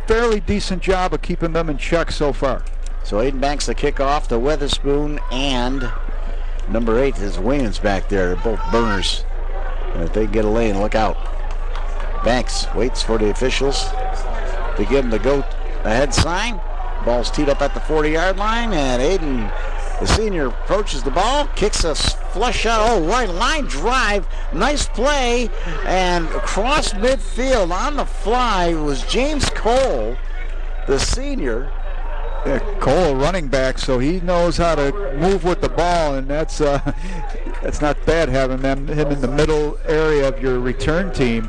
fairly decent job of keeping them in check so far. So Aiden Banks the kickoff to Weatherspoon, and number 8 is Williams back there. They're both burners. And if they get a lane, look out. Banks waits for the officials to give him the go ahead sign. Ball's teed up at the 40-yard line, and Aiden, the senior, approaches the ball, kicks a flush shot. Oh, right, line drive. Nice play. And across midfield on the fly was James Cole, the senior. Yeah, Cole, running back, so he knows how to move with the ball, and that's not bad having him in the middle area of your return team.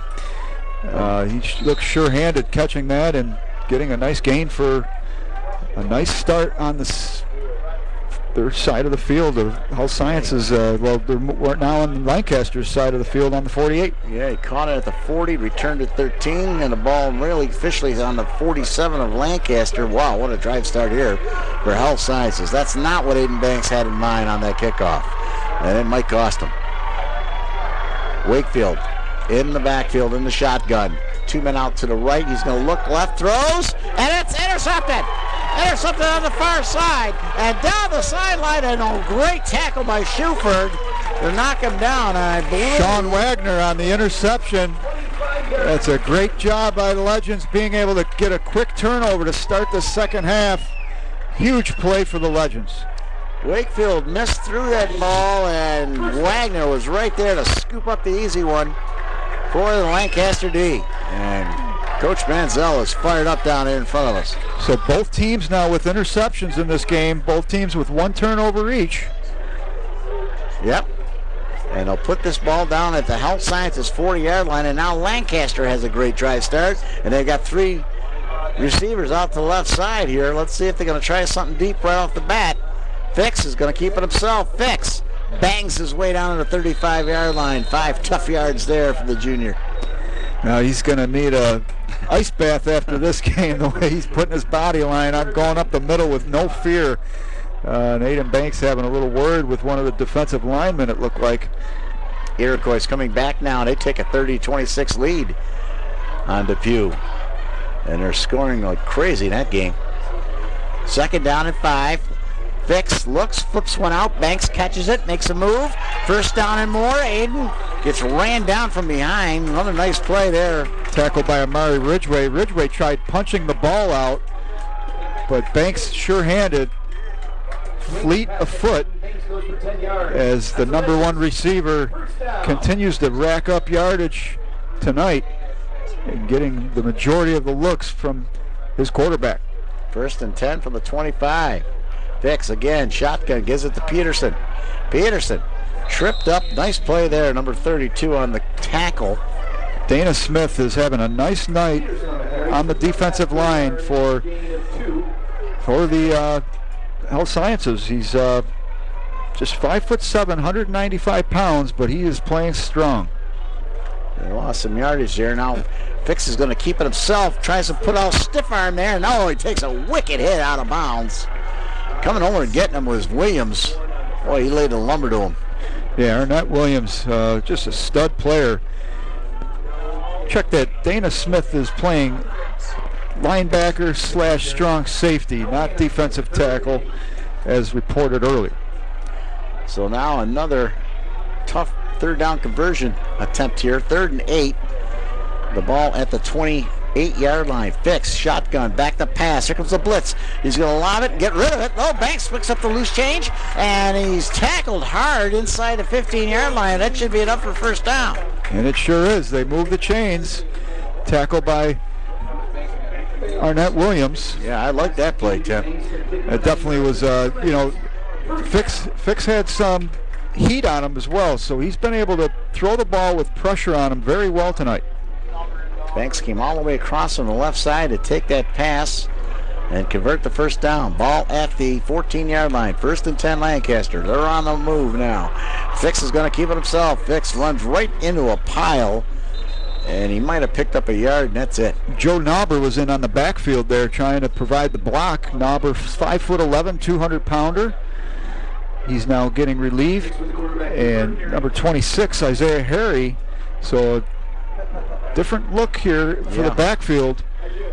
He looks sure-handed catching that and getting a nice gain for a nice start on their side of the field of Health Sciences. We're now on Lancaster's side of the field on the 48. Yeah, he caught it at the 40, returned it 13, and the ball really officially is on the 47 of Lancaster. Wow, what a drive start here for Health Sciences. That's not what Aiden Banks had in mind on that kickoff, and it might cost him. Wakefield in the backfield in the shotgun. 2 men out to the right. He's going to look left, throws, and it's intercepted. Intercepted on the far side, and down the sideline, and a great tackle by Shuford to knock him down. I believe Sean Wagner on the interception. That's a great job by the Legends being able to get a quick turnover to start the second half. Huge play for the Legends. Wakefield missed through that ball, and Wagner was right there to scoop up the easy one for the Lancaster D. And Coach Manziel is fired up down here in front of us. So both teams now with interceptions in this game, both teams with 1 turnover each. Yep. And they'll put this ball down at the Health Sciences 40-yard line, and now Lancaster has a great drive start, and they've got 3 receivers out to the left side here. Let's see if they're going to try something deep right off the bat. Fix is going to keep it himself. Fix bangs his way down to the 35-yard line. 5 tough yards there for the junior. Now he's going to need a ice bath after this game, the way he's putting his body line. I'm going up the middle with no fear. And Aiden Banks having a little word with one of the defensive linemen, it looked like. Iroquois coming back now. They take a 30-26 lead on Depew. And they're scoring like crazy in that game. Second down and 5. Fix looks, flips one out. Banks catches it, makes a move. First down and more. Aiden gets ran down from behind. Another nice play there. Tackled by Amari Ridgway. Ridgway tried punching the ball out, but Banks sure-handed, fleet of foot, as the number 1 receiver continues to rack up yardage tonight and getting the majority of the looks from his quarterback. First and 10 from the 25. Fix again, shotgun, gives it to Peterson. Peterson tripped up, nice play there, number 32 on the tackle. Dana Smith is having a nice night on the defensive line for the Health Sciences. He's just 5'7", 195 pounds, but he is playing strong. They lost some yardage there. Now Fix is going to keep it himself, tries to put out stiff arm there. No, he takes a wicked hit out of bounds. Coming over and getting him was Williams. Boy, he laid a lumber to him. Yeah, Arnett Williams, just a stud player. Check that. Dana Smith is playing linebacker / strong safety, not defensive tackle, as reported earlier. So now another tough third down conversion attempt here. 3rd and 8. The ball at the 28-yard line. Fix, shotgun, back to pass. Here comes the blitz. He's going to lob it and get rid of it. Oh, Banks picks up the loose change, and he's tackled hard inside the 15-yard line. That should be enough for first down. And it sure is. They move the chains. Tackled by Arnett Williams. Yeah, I like that play, Tim. It definitely was, Fix had some heat on him as well, so he's been able to throw the ball with pressure on him very well tonight. Banks came all the way across on the left side to take that pass and convert the first down. Ball at the 14-yard line. 1st and 10 Lancaster. They're on the move now. Fix is going to keep it himself. Fix runs right into a pile, and he might have picked up a yard, and that's it. Joe Nauber was in on the backfield there trying to provide the block. Nauber, 5'11", 200-pounder. He's now getting relieved. And number 26, Isaiah Harry. So different look here for the backfield.